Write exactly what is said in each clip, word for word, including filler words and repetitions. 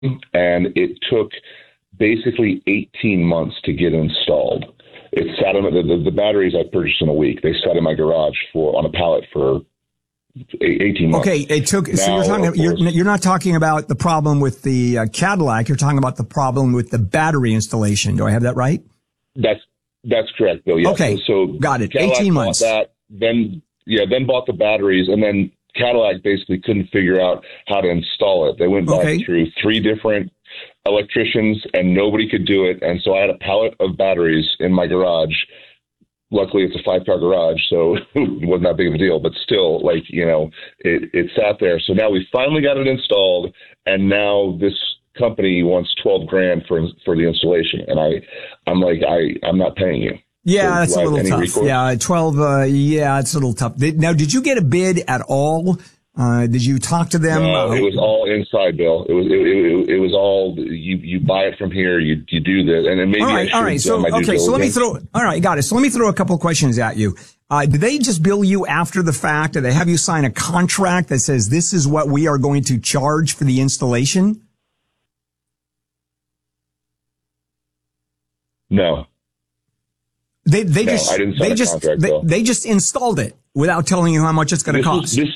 and it took basically eighteen months to get installed. It sat in the, the, the batteries I purchased in a week. They sat in my garage for on a pallet for eighteen months. Okay, it took. Now, so you're talking. You're, you're not talking about the problem with the uh, Cadillac. You're talking about the problem with the battery installation. Do I have that right? That's that's correct, Bill. Yes. Okay, so, so got it. Cadillac eighteen months. That then yeah, then bought the batteries, and then Cadillac basically couldn't figure out how to install it. They went back okay. through three different electricians, and nobody could do it. And so I had a pallet of batteries in my garage. Luckily, it's a five-car garage, so it wasn't that big of a deal. But still, like, you know, it, it sat there. So now we finally got it installed, and now this company wants twelve grand for for the installation. And I, I'm like, I, I'm not paying you. Yeah, so that's a little tough. Recourse? Yeah, twelve. Uh, yeah, it's a little tough. Now, did you get a bid at all? Uh, did you talk to them? No, it was all inside, Bill. It was it, it, it was all you. You buy it from here. You you do this, and then maybe all right. I should all right. So okay. So let me throw. All right, got it. So let me throw a couple of questions at you. Uh, did they just bill you after the fact? Did they have you sign a contract that says this is what we are going to charge for the installation? No. They they no, just I didn't sign they a just contract, they, Bill. they just installed it without telling you how much it's going to cost. Was, this,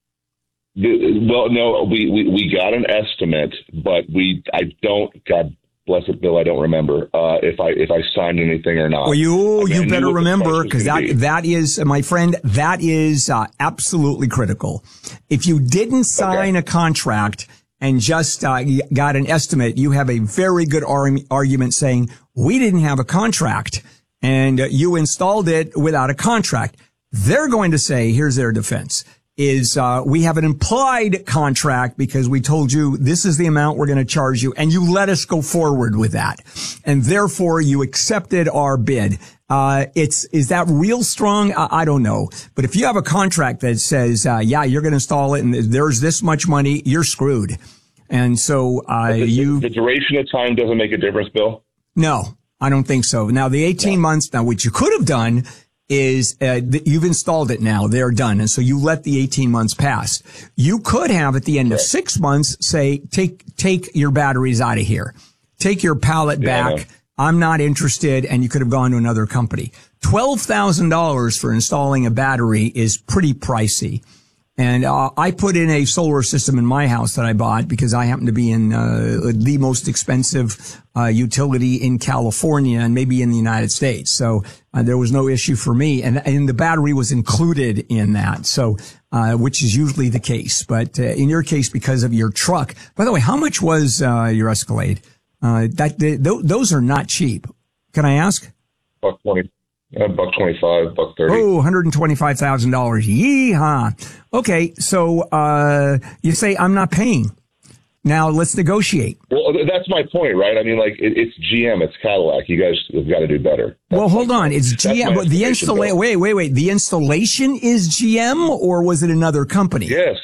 Well, no, we, we, we got an estimate, but we, I don't, God bless it, Bill, I don't remember, uh, if I, if I signed anything or not. Well, you, I mean, you better remember, because that, be. that is, my friend, that is, uh, absolutely critical. If you didn't sign okay. a contract and just, uh, got an estimate, you have a very good ar- argument saying, we didn't have a contract and uh, you installed it without a contract. They're going to say, here's their defense. Is, uh, we have an implied contract because we told you this is the amount we're going to charge you and you let us go forward with that. And therefore you accepted our bid. Uh, it's, is that real strong? I, I don't know. But if you have a contract that says, uh, yeah, you're going to install it and there's this much money, you're screwed. And so, uh, the, you. The duration of time doesn't make a difference, Bill? No, I don't think so. Now the eighteen no. months, now what you could have done is uh, th- you've installed it now. They're done. And so you let the eighteen months pass. You could have at the end of six months say, take, take your batteries out of here. Take your pallet yeah, back. I'm not interested. And you could have gone to another company. twelve thousand dollars for installing a battery is pretty pricey. And uh, I put in a solar system in my house that I bought because I happen to be in uh, the most expensive uh, utility in California and maybe in the United States. So uh, there was no issue for me. And, and the battery was included in that. So, uh, which is usually the case. But uh, in your case, because of your truck. By the way, how much was uh, your Escalade? Uh, that th- those are not cheap. Can I ask? Buck twenty. Uh, buck twenty-five, buck thirty. Oh, one hundred twenty-five thousand dollars. Yeehaw. Okay. So, uh, you say I'm not paying. Now let's negotiate. Well, that's my point, right? I mean, like it, it's G M, it's Cadillac. You guys have got to do better. That's well, hold on. It's G M, but the installation, wait, wait, wait. The installation is G M or was it another company? Yes.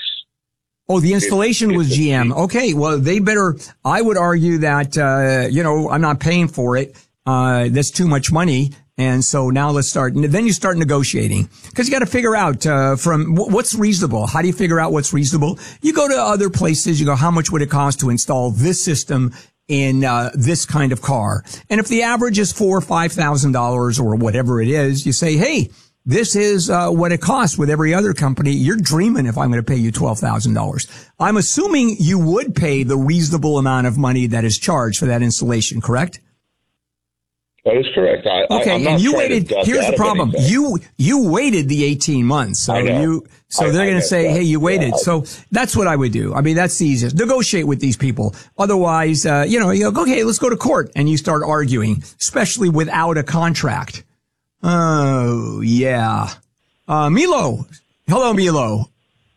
Oh, the installation it's, was it's G M. Okay. Well, they better, I would argue that, uh, you know, I'm not paying for it. Uh, that's too much money. And so now let's start. And then you start negotiating because you got to figure out, uh, from what's reasonable. How do you figure out what's reasonable? You go to other places. You go, how much would it cost to install this system in, uh, this kind of car? And if the average is four or five thousand dollars or whatever it is, you say, hey, this is, uh, what it costs with every other company. You're dreaming if I'm going to pay you twelve thousand dollars. I'm assuming you would pay the reasonable amount of money that is charged for that installation, correct? That is correct. I, okay, I, I'm not and you waited. Here's the problem: anything. you you waited the eighteen months. So you so I, they're going to say, that. "Hey, you waited." Yeah. So that's what I would do. I mean, that's the easiest. Negotiate with these people. Otherwise, uh, you know, you go, "Okay, let's go to court," and you start arguing, especially without a contract. Oh yeah, uh, Milo. Hello, Milo.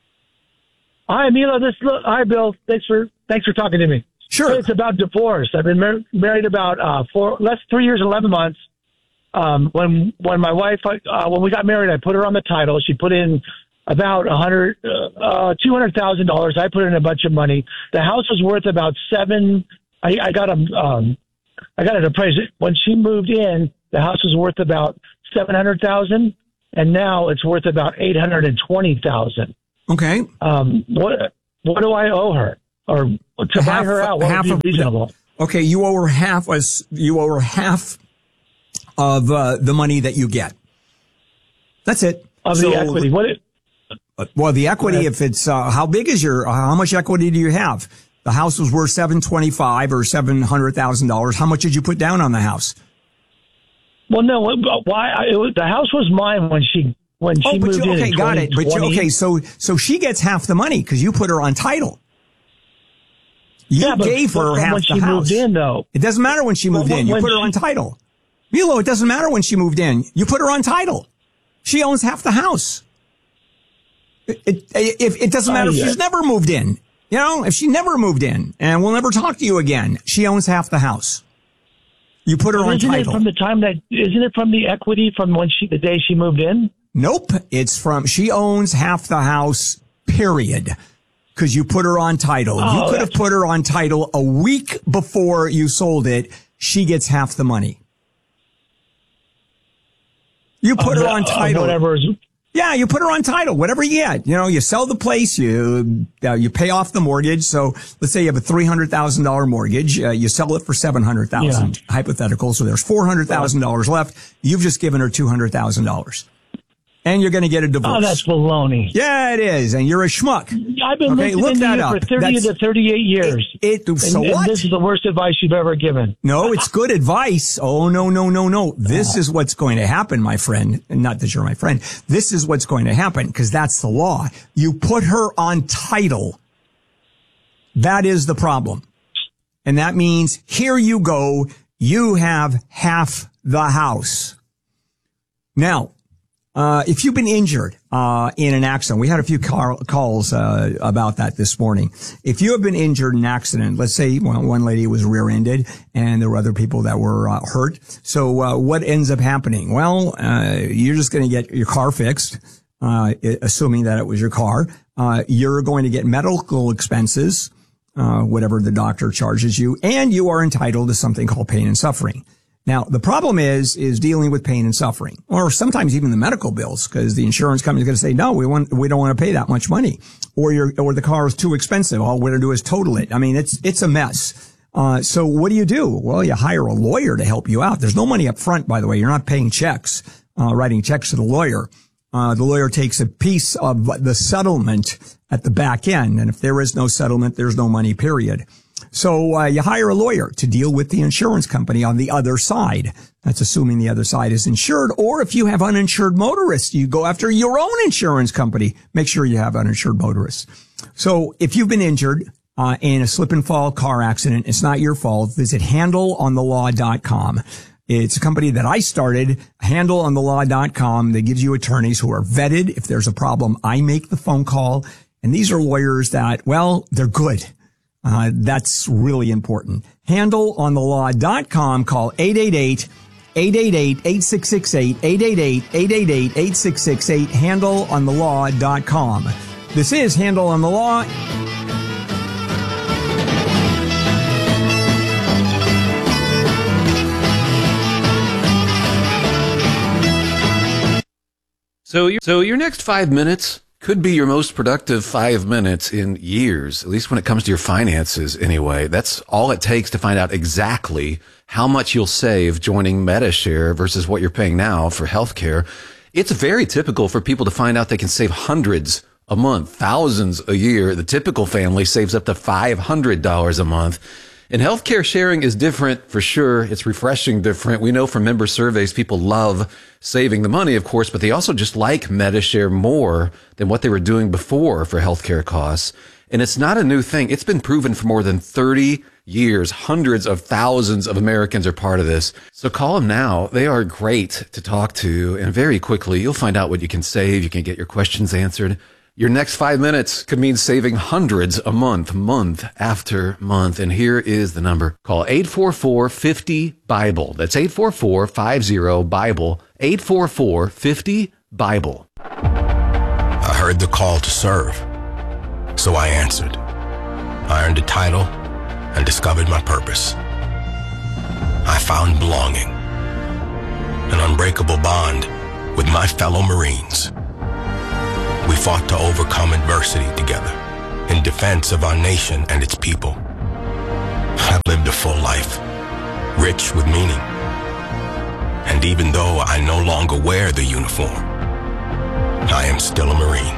Hi, Milo. This hi, Bill. Thanks for thanks for talking to me. Sure. It's about divorce. I've been mar- married about uh, four, less three years and eleven months. Um, when when my wife, uh, when we got married, I put her on the title. She put in about a hundred, uh, two hundred thousand dollars. I put in a bunch of money. The house was worth about seven. I, I got a, um, I got it appraised. When she moved in, the house was worth about seven hundred thousand, and now it's worth about eight hundred and twenty thousand. Okay. Um, what what do I owe her? or to half, buy her out, what half would be of, reasonable? Okay, you owe her half as you owe her half of uh, the money that you get. That's it. Of so, the equity. What? It, well, the equity, if it's uh, how big is your? Uh, how much equity do you have? The house was worth seven twenty five or seven hundred thousand dollars. How much did you put down on the house? Well, no. Why? It was, the house was mine when she when she oh, but moved you, in. Okay, in got it. But you, okay, so so she gets half the money because you put her on title. You yeah, but, gave her but half when the she house. moved in, though. It doesn't matter when she moved well, in. You put her she, on title. Milo, it doesn't matter when she moved in. You put her on title. She owns half the house. It, it, it, it doesn't matter if she's never moved in. You know, if she never moved in and we'll never talk to you again, she owns half the house. You put her on isn't title. Isn't it from the time that, isn't it from the equity from when she, the day she moved in? Nope. It's from, she owns half the house, period. Because you put her on title. Oh, you could have put her on title a week before you sold it. She gets half the money. You put her on title. Whatever. Yeah, you put her on title. Whatever you get. You know, you sell the place, you uh, you pay off the mortgage. So let's say you have a three hundred thousand dollars mortgage. Uh, you sell it for seven hundred thousand dollars, yeah. Hypothetical. So there's four hundred thousand dollars left. You've just given her two hundred thousand dollars. And you're going to get a divorce. Oh, that's baloney. Yeah, it is. And you're a schmuck. I've been okay, look that you up. for thirty that's, to thirty-eight years. It, it, so and, what? And this is the worst advice you've ever given. No, it's good advice. Oh, no, no, no, no. This is what's going to happen, my friend. Not that you're my friend. This is what's going to happen because that's the law. You put her on title. That is the problem. And that means here you go. You have half the house. Now, Uh, if you've been injured, uh, in an accident, we had a few car- calls, uh, about that this morning. If you have been injured in an accident, let's say, well, one lady was rear-ended and there were other people that were, uh, hurt. So, uh, what ends up happening? Well, uh, you're just going to get your car fixed, uh, assuming that it was your car. Uh, you're going to get medical expenses, uh, whatever the doctor charges you, and you are entitled to something called pain and suffering. Now, the problem is, is dealing with pain and suffering, or sometimes even the medical bills, because the insurance company is going to say, no, we want, we don't want to pay that much money, or your, or the car is too expensive. All we're going to do is total it. I mean, it's, it's a mess. Uh, so what do you do? Well, you hire a lawyer to help you out. There's no money up front, by the way. You're not paying checks, uh, writing checks to the lawyer. Uh, the lawyer takes a piece of the settlement at the back end. And if there is no settlement, there's no money, period. So uh, you hire a lawyer to deal with the insurance company on the other side. That's assuming the other side is insured. Or if you have uninsured motorists, you go after your own insurance company. Make sure you have uninsured motorists. So if you've been injured uh, in a slip and fall car accident, it's not your fault. Visit handle on the law dot com. It's a company that I started, handle on the law dot com. That gives you attorneys who are vetted. If there's a problem, I make the phone call. And these are lawyers that, well, they're good. Uh, that's really important. handle on the law dot com. Call eight eight eight, eight eight eight, eight six six eight, eight eight eight, eight eight eight, eight six six eight, handle on the law dot com. This is Handle on the Law. So, your, so your next five minutes could be your most productive five minutes in years, at least when it comes to your finances anyway. That's all it takes to find out exactly how much you'll save joining MediShare versus what you're paying now for healthcare. It's very typical for people to find out they can save hundreds a month, thousands a year. The typical family saves up to five hundred dollars a month. And healthcare sharing is different for sure. It's refreshing different. We know from member surveys, people love saving the money, of course, but they also just like MediShare more than what they were doing before for healthcare costs. And it's not a new thing. It's been proven for more than thirty years. Hundreds of thousands of Americans are part of this. So call them now. They are great to talk to. And very quickly, you'll find out what you can save. You can get your questions answered. Your next five minutes could mean saving hundreds a month, month after month. And here is the number. Call eight four four, five zero, BIBLE. That's eight four four, five zero, BIBLE. eight four four, five zero, BIBLE. I heard the call to serve, so I answered. I earned a title and discovered my purpose. I found belonging, an unbreakable bond with my fellow Marines. We fought to overcome adversity together in defense of our nation and its people. I've lived a full life, rich with meaning. And even though I no longer wear the uniform, I am still a Marine.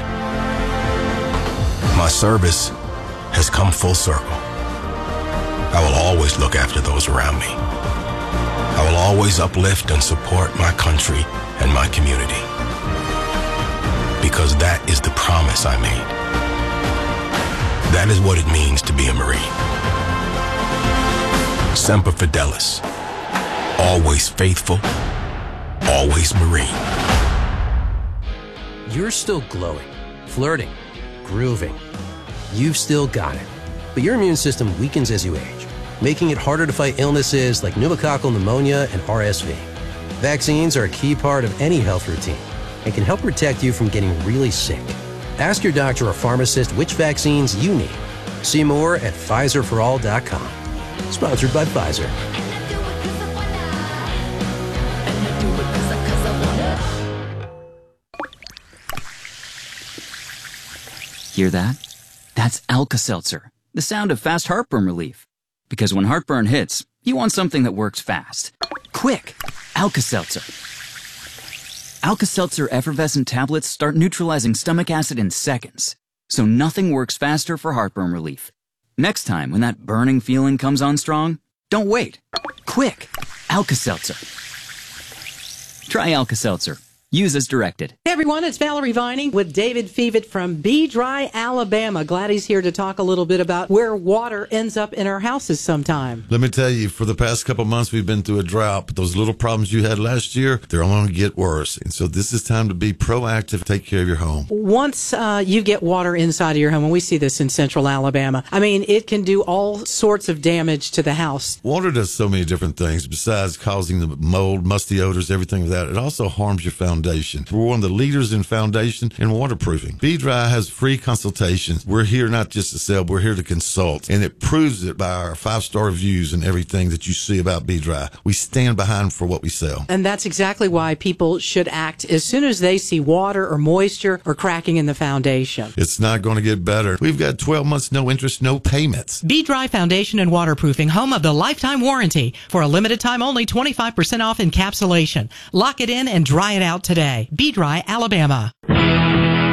My service has come full circle. I will always look after those around me. I will always uplift and support my country and my community. Because that is the promise I made. That is what it means to be a Marine. Semper Fidelis. Always faithful. Always Marine. You're still glowing, flirting, grooving. You've still got it. But your immune system weakens as you age, making it harder to fight illnesses like pneumococcal pneumonia and R S V. Vaccines are a key part of any health routine and can help protect you from getting really sick. Ask your doctor or pharmacist which vaccines you need. See more at Pfizer for all dot com. Sponsored by Pfizer. Hear that? That's Alka-Seltzer, the sound of fast heartburn relief. Because when heartburn hits, you want something that works fast. Quick! Alka-Seltzer. Alka-Seltzer effervescent tablets start neutralizing stomach acid in seconds, so nothing works faster for heartburn relief. Next time when that burning feeling comes on strong, don't wait. Quick! Alka-Seltzer. Try Alka-Seltzer. Use as directed. Hey everyone, it's Valerie Vining with David Fevitt from Be Dry, Alabama. Glad he's here to talk a little bit about where water ends up in our houses sometime. Let me tell you, for the past couple of months, we've been through a drought, but those little problems you had last year, they're only going to get worse. And so this is time to be proactive, take care of your home. Once uh, you get water inside of your home, and we see this in central Alabama, I mean, it can do all sorts of damage to the house. Water does so many different things besides causing the mold, musty odors, everything like that. It also harms your foundation. We're one of the leaders in foundation and waterproofing. Be Dry has free consultations. We're here not just to sell, we're here to consult. And it proves it by our five-star reviews and everything that you see about Be Dry. We stand behind for what we sell. And that's exactly why people should act as soon as they see water or moisture or cracking in the foundation. It's not going to get better. We've got twelve months, no interest, no payments. Be Dry Foundation and Waterproofing, home of the lifetime warranty. For a limited time only, twenty-five percent off encapsulation. Lock it in and dry it out today. Be Dry, Alabama.